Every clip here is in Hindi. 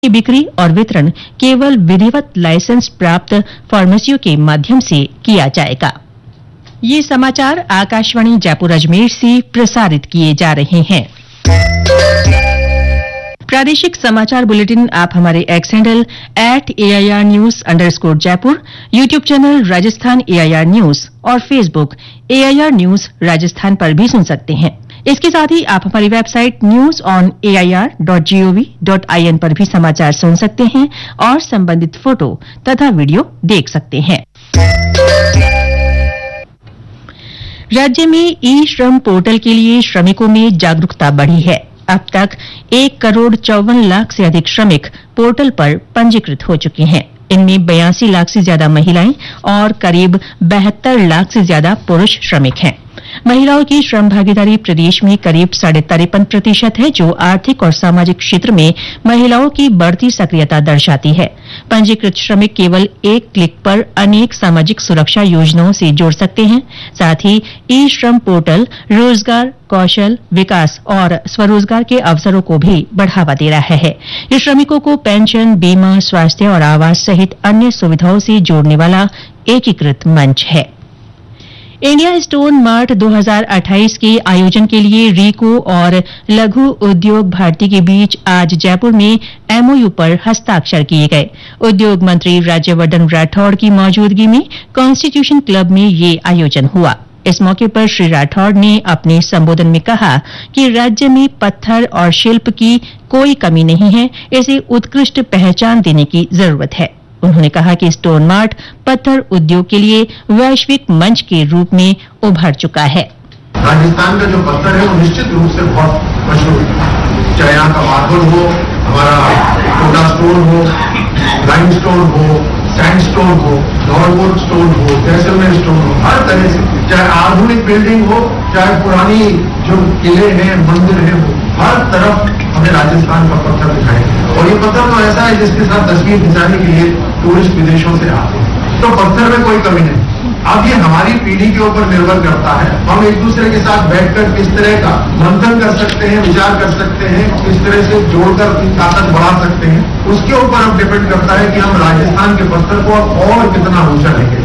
की बिक्री और वितरण केवल विधिवत लाइसेंस प्राप्त फार्मेसियों के माध्यम से किया जाएगा। ये समाचार आकाशवाणी जयपुर अजमेर से प्रसारित किए जा रहे हैं। प्रादेशिक समाचार बुलेटिन आप हमारे x handle @AIR News_ Jaipur, YouTube channel Rajasthan AIR news और फेसबुक AIR न्यूज राजस्थान पर भी सुन सकते हैं। इसके साथ ही आप हमारी वेबसाइट newsonair.gov.in पर भी समाचार सुन सकते हैं और संबंधित फोटो तथा वीडियो देख सकते हैं। राज्य में ई-श्रम पोर्टल के लिए श्रमिकों में जागरूकता बढ़ी है। अब तक 1,54 लाख से अधिक श्रमिक पोर्टल पर पंजीकृत हो चुके हैं। इनमें 82 लाख से ज्यादा महिलाएं और करीब 72 लाख से ज्यादा पुरुष श्रमिक हैं। महिलाओं की श्रम भागीदारी प्रदेश में करीब 53.5% है, जो आर्थिक और सामाजिक क्षेत्र में महिलाओं की बढ़ती सक्रियता दर्शाती है। पंजीकृत श्रमिक केवल एक क्लिक पर अनेक सामाजिक सुरक्षा योजनाओं से जुड़ सकते हैं। साथ ही ई श्रम पोर्टल रोजगार, कौशल विकास और स्वरोजगार के अवसरों को भी बढ़ावा दे रहा है। ये श्रमिकों को पेंशन, बीमा, स्वास्थ्य और आवास सहित अन्य सुविधाओं से जोड़ने वाला एकीकृत मंच है। इंडिया स्टोन मार्ट 2028 के आयोजन के लिए रीको और लघु उद्योग भारती के बीच आज जयपुर में MOU पर हस्ताक्षर किए गए। उद्योग मंत्री राज्यवर्धन राठौड़ की मौजूदगी में कॉन्स्टिट्यूशन क्लब में ये आयोजन हुआ। इस मौके पर श्री राठौड़ ने अपने संबोधन में कहा कि राज्य में पत्थर और शिल्प की कोई कमी नहीं है, इसे उत्कृष्ट पहचान देने की जरूरत है। उन्होंने कहा कि स्टोन मार्ट पत्थर उद्योग के लिए वैश्विक मंच के रूप में उभर चुका है। राजस्थान का जो पत्थर है वो निश्चित रूप से बहुत मशहूर है, चाहे यहाँ का मार्बल हो, हमारा टोटा स्टोन हो, लाइमस्टोन हो, सैंडस्टोन हो, नॉर्वुड स्टोन हो, जैसलमेर स्टोन हो, हर तरह से, चाहे आधुनिक बिल्डिंग हो, चाहे पुरानी जो किले हैं, मंदिर हैं, हर तरफ हमें राजस्थान का पत्थर दिखाई। और ये पत्थर तो ऐसा है जिसके साथ तस्वीर खिंचाने के लिए टूरिस्ट विदेशों से आते हैं, तो पत्थर में कोई कमी नहीं। अब ये हमारी पीढ़ी के ऊपर निर्भर करता है, हम एक दूसरे के साथ बैठकर किस तरह का मंथन कर सकते हैं, विचार कर सकते हैं, किस तरह से जोड़कर अपनी ताकत बढ़ा सकते हैं, उसके ऊपर अब डिपेंड करता है कि हम राजस्थान के पत्थर को और कितना ऊंचा लेंगे।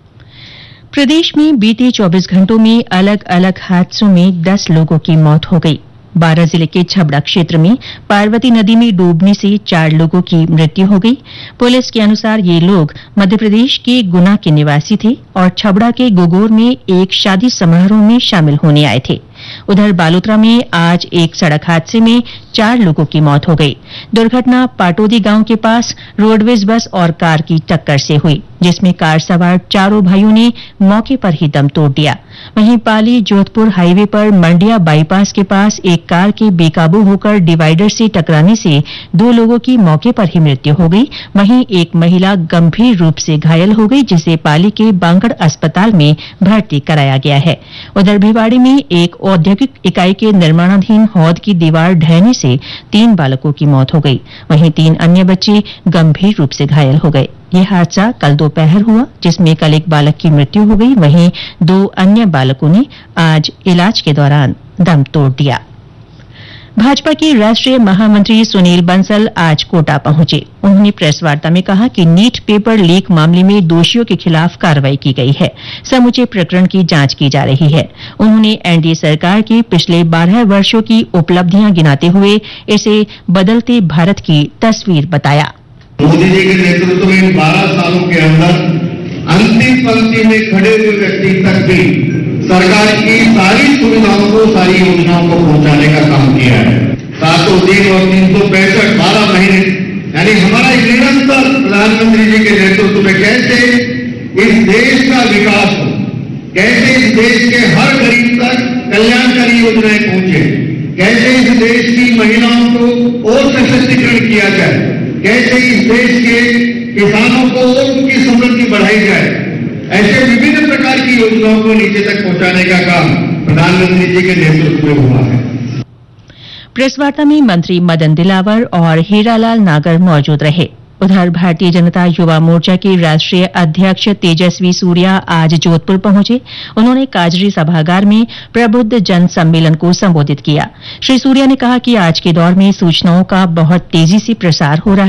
प्रदेश में बीते 24 घंटों में अलग अलग हादसों में 10 लोगों की मौत हो गई। 12 जिले के छबड़ा क्षेत्र में पार्वती नदी में डूबने से 4 लोगों की मृत्यु हो गई। पुलिस के अनुसार ये लोग मध्य प्रदेश के गुना के निवासी थे और छबड़ा के गोगोर में एक शादी समारोह में शामिल होने आए थे। उधर बालोतरा में आज एक सड़क हादसे में 4 लोगों की मौत हो गई। दुर्घटना पाटोदी गांव के पास रोडवेज बस और कार की टक्कर से हुई, जिसमें कार सवार चारों भाइयों ने मौके पर ही दम तोड़ दिया। वहीं पाली जोधपुर हाईवे पर मंडिया बाईपास के पास एक कार के बेकाबू होकर डिवाइडर से टकराने से 2 लोगों की मौके पर ही मृत्यु हो गई। वहीं एक महिला गंभीर रूप से घायल हो गई, जिसे पाली के बांगड़ अस्पताल में भर्ती कराया गया है। उधर भिवाड़ी में एक औद्योगिक इकाई के निर्माणाधीन हौद की दीवार ढहने से 3 बालकों की मौत हो गई। वहीं 3 अन्य बच्चे गंभीर रूप से घायल हो गए। यह हादसा कल दोपहर हुआ, जिसमें कल एक बालक की मृत्यु हो गई। वहीं 2 अन्य बालकों ने आज इलाज के दौरान दम तोड़ दिया। भाजपा के राष्ट्रीय महामंत्री सुनील बंसल आज कोटा पहुंचे। उन्होंने प्रेस वार्ता में कहा कि नीट पेपर लीक मामले में दोषियों के खिलाफ कार्रवाई की गई है। समूचे प्रकरण की जांच की जा रही है। उन्होंने एनडीए सरकार की पिछले 12 वर्षों की उपलब्धियां गिनाते हुए इसे बदलते भारत की तस्वीर बताया। मोदी जी के नेतृत्व में 12 सालों के अंदर अंतिम पंक्ति में खड़े हुए व्यक्ति तक भी सरकार की सारी सुविधाओं को, सारी योजनाओं को पहुंचाने का काम किया है। 7 दिन और 365 12 महीने, यानी हमारा निरंतर प्रधानमंत्री जी के नेतृत्व में कैसे इस देश का विकास हो, कैसे इस देश के हर गरीब तक कल्याणकारी योजनाएं पहुंचे, कैसे इस देश की महिलाओं को और सशक्तिकरण किया जाए, कैसे इस देश के किसानों को और उनकी समृद्धि बढ़ाई जाए, ऐसे विभिन्न प्रकार की योजनाओं को नीचे तक पहुंचाने का काम प्रधानमंत्री जी के नेतृत्व में हुआ है। प्रेस वार्ता में मंत्री मदन दिलावर और हीरालाल नागर मौजूद रहे। उधर भारतीय जनता युवा मोर्चा के राष्ट्रीय अध्यक्ष तेजस्वी सूर्या आज जोधपुर पहुंचे। उन्होंने काजरी सभागार में प्रबुद्ध जन सम्मेलन को संबोधित किया। श्री सूर्या ने कहा कि आज के दौर में सूचनाओं का बहुत तेजी से प्रसार हो रहा है।